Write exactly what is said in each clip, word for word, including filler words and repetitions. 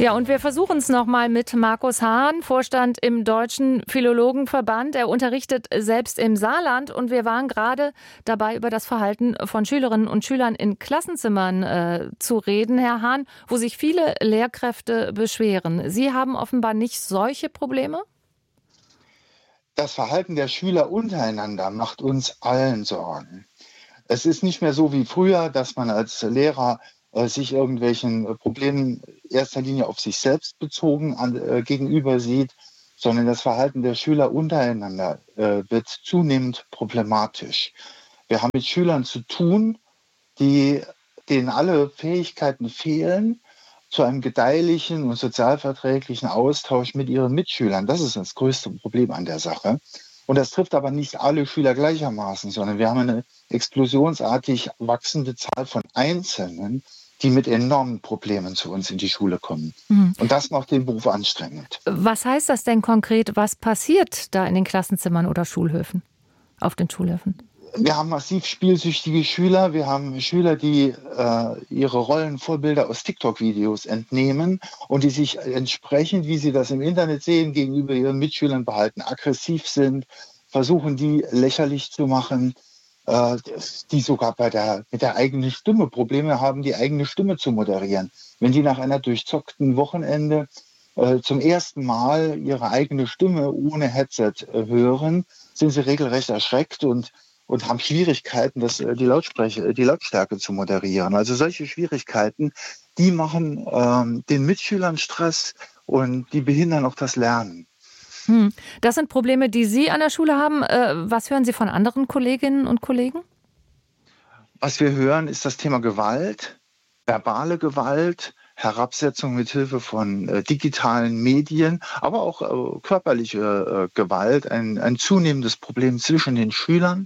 Ja, und wir versuchen es nochmal mit Markus Hahn, Vorstand im Deutschen Philologenverband. Er unterrichtet selbst im Saarland und wir waren gerade dabei, über das Verhalten von Schülerinnen und Schülern in Klassenzimmern äh, zu reden, Herr Hahn, wo sich viele Lehrkräfte beschweren. Sie haben offenbar nicht solche Probleme? Das Verhalten der Schüler untereinander macht uns allen Sorgen. Es ist nicht mehr so wie früher, dass man als Lehrer äh, sich irgendwelchen äh, Problemen in erster Linie auf sich selbst bezogen an, äh, gegenüber sieht, sondern das Verhalten der Schüler untereinander äh, wird zunehmend problematisch. Wir haben mit Schülern zu tun, die, denen alle Fähigkeiten fehlen zu einem gedeihlichen und sozialverträglichen Austausch mit ihren Mitschülern. Das ist das größte Problem an der Sache. Und das trifft aber nicht alle Schüler gleichermaßen, sondern wir haben eine explosionsartig wachsende Zahl von Einzelnen, die mit enormen Problemen zu uns in die Schule kommen. Mhm. Und das macht den Beruf anstrengend. Was heißt das denn konkret? Was passiert da in den Klassenzimmern oder Schulhöfen, auf den Schulhöfen? Wir haben massiv spielsüchtige Schüler. Wir haben Schüler, die äh, ihre Rollenvorbilder aus TikTok-Videos entnehmen und die sich entsprechend, wie sie das im Internet sehen, gegenüber ihren Mitschülern behalten, aggressiv sind, versuchen, die lächerlich zu machen, äh, die sogar bei der, mit der eigenen Stimme Probleme haben, die eigene Stimme zu moderieren. Wenn die nach einer durchzockten Wochenende äh, zum ersten Mal ihre eigene Stimme ohne Headset äh, hören, sind sie regelrecht erschreckt und und haben Schwierigkeiten, das, die, Lautsprecher, die Lautstärke zu moderieren. Also solche Schwierigkeiten, die machen ähm, den Mitschülern Stress und die behindern auch das Lernen. Hm. Das sind Probleme, die Sie an der Schule haben. Äh, was hören Sie von anderen Kolleginnen und Kollegen? Was wir hören, ist das Thema Gewalt, verbale Gewalt, Herabsetzung mit Hilfe von äh, digitalen Medien, aber auch äh, körperliche äh, Gewalt, ein, ein zunehmendes Problem zwischen den Schülern.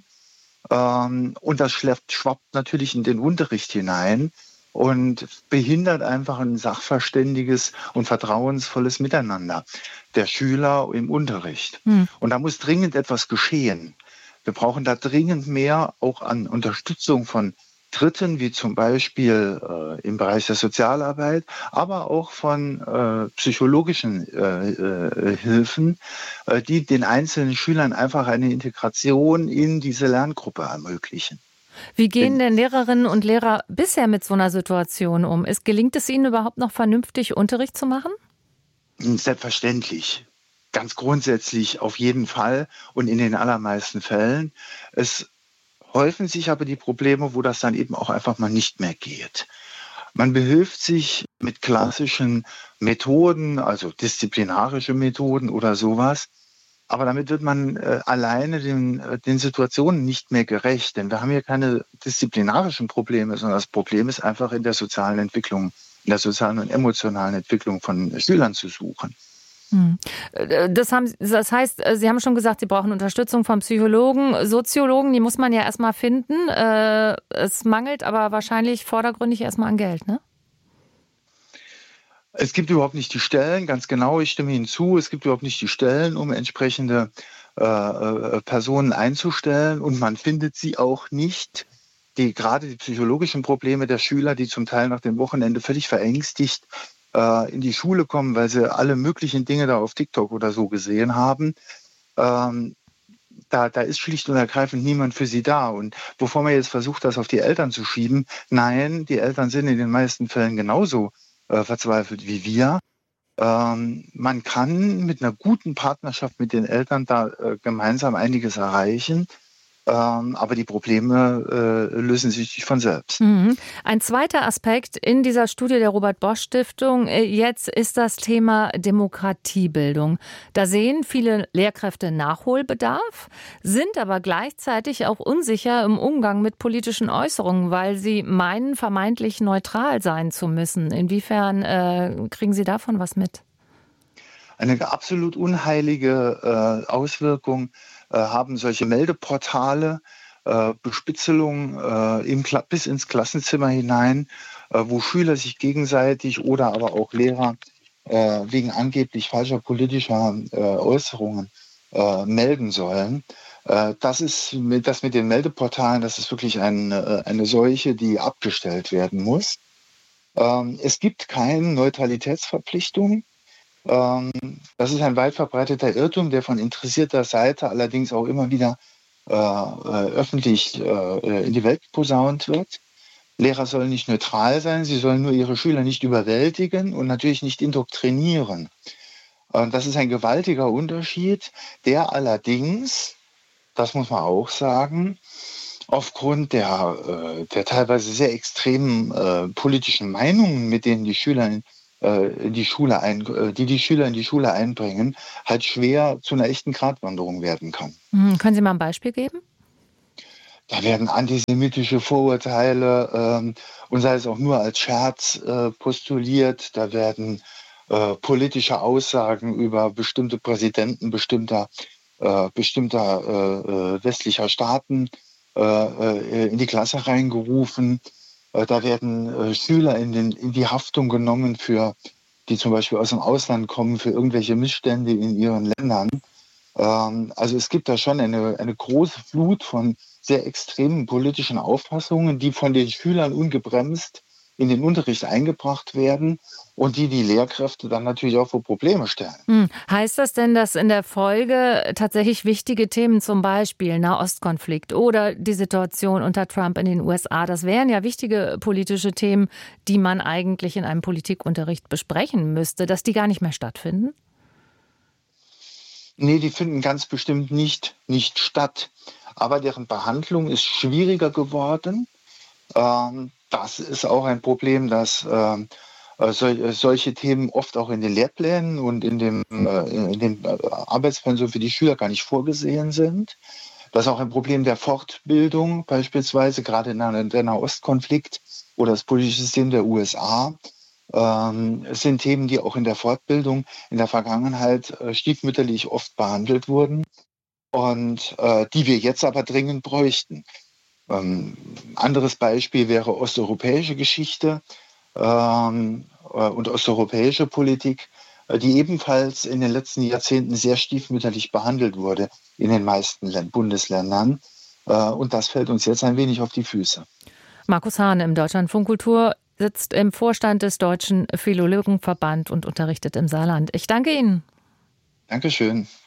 Und das schwappt natürlich in den Unterricht hinein und behindert einfach ein sachverständiges und vertrauensvolles Miteinander der Schüler im Unterricht. Hm. Und da muss dringend etwas geschehen. Wir brauchen da dringend mehr auch an Unterstützung von Dritten, wie zum Beispiel äh, im Bereich der Sozialarbeit, aber auch von äh, psychologischen äh, äh, Hilfen, äh, die den einzelnen Schülern einfach eine Integration in diese Lerngruppe ermöglichen. Wie gehen denn Lehrerinnen und Lehrer bisher mit so einer Situation um? Ist, gelingt es ihnen überhaupt noch vernünftig Unterricht zu machen? Selbstverständlich. Ganz grundsätzlich auf jeden Fall und in den allermeisten Fällen. Es häufen sich aber die Probleme, wo das dann eben auch einfach mal nicht mehr geht. Man behilft sich mit klassischen Methoden, also disziplinarische Methoden oder sowas. Aber damit wird man äh, alleine den, äh, den Situationen nicht mehr gerecht. Denn wir haben hier keine disziplinarischen Probleme, sondern das Problem ist einfach in der sozialen Entwicklung, in der sozialen und emotionalen Entwicklung von Schülern zu suchen. Das, haben, das heißt, Sie haben schon gesagt, Sie brauchen Unterstützung von Psychologen, Soziologen, die muss man ja erstmal finden. Es mangelt aber wahrscheinlich vordergründig erstmal an Geld, ne? Es gibt überhaupt nicht die Stellen, ganz genau, ich stimme Ihnen zu, es gibt überhaupt nicht die Stellen, um entsprechende äh, Personen einzustellen und man findet sie auch nicht. Die, gerade die psychologischen Probleme der Schüler, die zum Teil nach dem Wochenende völlig verängstigt in die Schule kommen, weil sie alle möglichen Dinge da auf TikTok oder so gesehen haben, ähm, da, da ist schlicht und ergreifend niemand für sie da. Und bevor man jetzt versucht, das auf die Eltern zu schieben, nein, die Eltern sind in den meisten Fällen genauso äh, verzweifelt wie wir. Ähm, man kann mit einer guten Partnerschaft mit den Eltern da äh, gemeinsam einiges erreichen. Ähm, aber die Probleme äh, lösen sich nicht von selbst. Mhm. Ein zweiter Aspekt in dieser Studie der Robert-Bosch-Stiftung jetzt ist das Thema Demokratiebildung. Da sehen viele Lehrkräfte Nachholbedarf, sind aber gleichzeitig auch unsicher im Umgang mit politischen Äußerungen, weil sie meinen, vermeintlich neutral sein zu müssen. Inwiefern äh, kriegen Sie davon was mit? Eine absolut unheilige äh, Auswirkung äh, haben solche Meldeportale, äh, Bespitzelung äh, im Kla- bis ins Klassenzimmer hinein, äh, wo Schüler sich gegenseitig oder aber auch Lehrer äh, wegen angeblich falscher politischer äh, Äußerungen äh, melden sollen. Äh, das ist mit, das mit den Meldeportalen, das ist wirklich ein, äh, eine Seuche, die abgestellt werden muss. Ähm, es gibt keine Neutralitätsverpflichtung. Ähm, das ist ein weit verbreiteter Irrtum, der von interessierter Seite allerdings auch immer wieder äh, äh, öffentlich äh, in die Welt posaunt wird. Lehrer sollen nicht neutral sein, sie sollen nur ihre Schüler nicht überwältigen und natürlich nicht indoktrinieren. Und das ist ein gewaltiger Unterschied, der allerdings, das muss man auch sagen, aufgrund der, äh, der teilweise sehr extremen äh, politischen Meinungen, mit denen die Schüler in, äh, in die Schule ein, äh, die die Schüler in die Schule einbringen, halt schwer zu einer echten Gratwanderung werden kann. Mhm. Können Sie mal ein Beispiel geben? Da werden antisemitische Vorurteile ähm, und sei es auch nur als Scherz äh, postuliert. Da werden äh, politische Aussagen über bestimmte Präsidenten bestimmter, äh, bestimmter äh, äh, westlicher Staaten äh, äh, in die Klasse reingerufen. Äh, da werden äh, Schüler in, den, in die Haftung genommen, für, die zum Beispiel aus dem Ausland kommen, für irgendwelche Missstände in ihren Ländern. Ähm, also es gibt da schon eine, eine große Flut von sehr extremen politischen Auffassungen, die von den Schülern ungebremst in den Unterricht eingebracht werden und die die Lehrkräfte dann natürlich auch vor Probleme stellen. Hm. Heißt das denn, dass in der Folge tatsächlich wichtige Themen, zum Beispiel Nahostkonflikt oder die Situation unter Trump in den U S A, das wären ja wichtige politische Themen, die man eigentlich in einem Politikunterricht besprechen müsste, dass die gar nicht mehr stattfinden? Nee, die finden ganz bestimmt nicht, nicht statt. Aber deren Behandlung ist schwieriger geworden. Ähm, das ist auch ein Problem, dass ähm, äh, sol äh, solche Themen oft auch in den Lehrplänen und in dem, äh, in dem äh, Arbeitspensum für die Schüler gar nicht vorgesehen sind. Das ist auch ein Problem der Fortbildung, beispielsweise gerade in einer- der Nahostkonflikt oder das politische System der U S A. Ähm, es sind Themen, die auch in der Fortbildung in der Vergangenheit äh, stiefmütterlich oft behandelt wurden und äh, die wir jetzt aber dringend bräuchten. Ähm, anderes Beispiel wäre osteuropäische Geschichte ähm, äh, und osteuropäische Politik, äh, die ebenfalls in den letzten Jahrzehnten sehr stiefmütterlich behandelt wurde in den meisten Län- Bundesländern. Äh, und das fällt uns jetzt ein wenig auf die Füße. Markus Hahn im Deutschlandfunk Kultur sitzt im Vorstand des Deutschen Philologenverband und unterrichtet im Saarland. Ich danke Ihnen. Dankeschön.